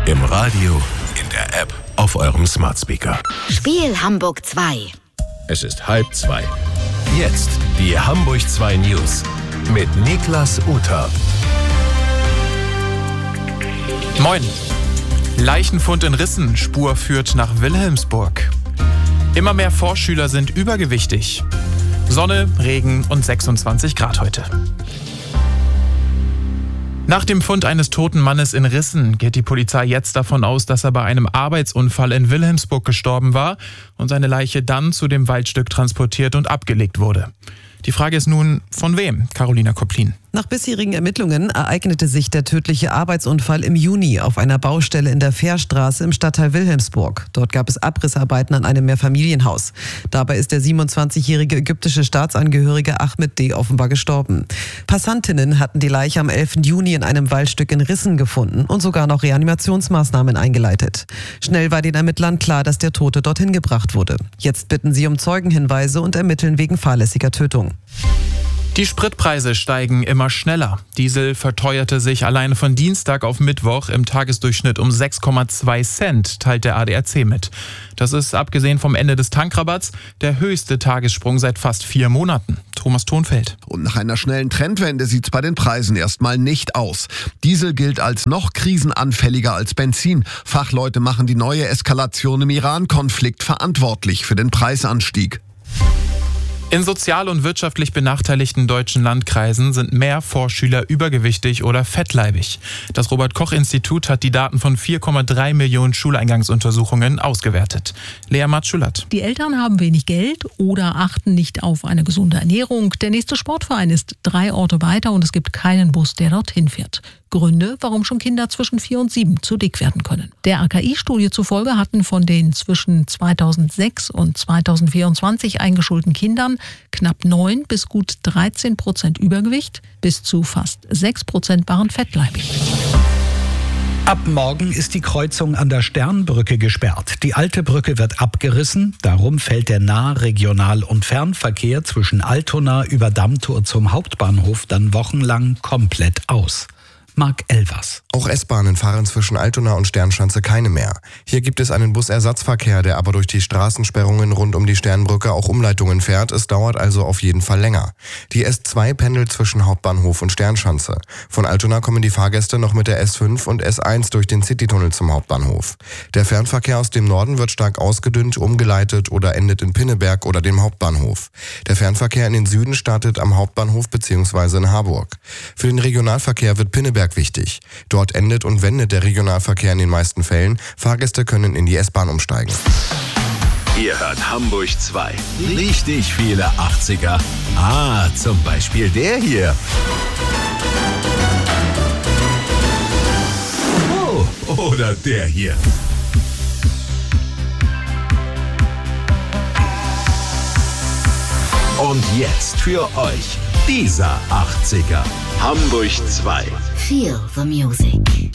Im Radio, in der App, auf eurem Smart Speaker. Spiel Hamburg 2. Es ist 1:30. Jetzt die Hamburg 2 News mit Niklas Uter. Moin. Leichenfund in Rissen, Spur führt nach Wilhelmsburg. Immer mehr Vorschüler sind übergewichtig. Sonne, Regen und 26 Grad heute. Nach dem Fund eines toten Mannes in Rissen geht die Polizei jetzt davon aus, dass er bei einem Arbeitsunfall in Wilhelmsburg gestorben war und seine Leiche dann zu dem Waldstück transportiert und abgelegt wurde. Die Frage ist nun, von wem? Carolina Koplin. Nach bisherigen Ermittlungen ereignete sich der tödliche Arbeitsunfall im Juni auf einer Baustelle in der Fährstraße im Stadtteil Wilhelmsburg. Dort gab es Abrissarbeiten an einem Mehrfamilienhaus. Dabei ist der 27-jährige ägyptische Staatsangehörige Ahmed D. offenbar gestorben. Passantinnen hatten die Leiche am 11. Juni in einem Waldstück in Rissen gefunden und sogar noch Reanimationsmaßnahmen eingeleitet. Schnell war den Ermittlern klar, dass der Tote dorthin gebracht wurde. Jetzt bitten sie um Zeugenhinweise und ermitteln wegen fahrlässiger Tötung. Die Spritpreise steigen immer schneller. Diesel verteuerte sich alleine von Dienstag auf Mittwoch im Tagesdurchschnitt um 6,2 Cent, teilt der ADAC mit. Das ist, abgesehen vom Ende des Tankrabatts, der höchste Tagessprung seit fast 4 Monaten. Thomas Thonfeld. Und nach einer schnellen Trendwende sieht es bei den Preisen erstmal nicht aus. Diesel gilt als noch krisenanfälliger als Benzin. Fachleute machen die neue Eskalation im Iran-Konflikt verantwortlich für den Preisanstieg. In sozial und wirtschaftlich benachteiligten deutschen Landkreisen sind mehr Vorschüler übergewichtig oder fettleibig. Das Robert-Koch-Institut hat die Daten von 4,3 Millionen Schuleingangsuntersuchungen ausgewertet. Lea Matschulat. Die Eltern haben wenig Geld oder achten nicht auf eine gesunde Ernährung. Der nächste Sportverein ist 3 Orte weiter und es gibt keinen Bus, der dorthin fährt. Gründe, warum schon Kinder zwischen 4 und 7 zu dick werden können. Der AKI-Studie zufolge hatten von den zwischen 2006 und 2024 eingeschulten Kindern knapp 9 bis gut 13% Übergewicht, bis zu fast 6% waren fettleibig. Ab morgen ist die Kreuzung an der Sternbrücke gesperrt. Die alte Brücke wird abgerissen. Darum fällt der Nah-, Regional- und Fernverkehr zwischen Altona über Dammtor zum Hauptbahnhof dann wochenlang komplett aus. Marc Elvers. Auch S-Bahnen fahren zwischen Altona und Sternschanze keine mehr. Hier gibt es einen Busersatzverkehr, der aber durch die Straßensperrungen rund um die Sternbrücke auch Umleitungen fährt. Es dauert also auf jeden Fall länger. Die S2 pendelt zwischen Hauptbahnhof und Sternschanze. Von Altona kommen die Fahrgäste noch mit der S5 und S1 durch den Citytunnel zum Hauptbahnhof. Der Fernverkehr aus dem Norden wird stark ausgedünnt, umgeleitet oder endet in Pinneberg oder dem Hauptbahnhof. Der Fernverkehr in den Süden startet am Hauptbahnhof bzw. in Harburg. Für den Regionalverkehr wird Pinneberg wichtig. Dort endet und wendet der Regionalverkehr in den meisten Fällen. Fahrgäste können in die S-Bahn umsteigen. Ihr hört Hamburg 2. Richtig viele 80er. Zum Beispiel der hier. Oh, oder der hier. Und jetzt für euch dieser 80er. Hamburg 2. Feel the music.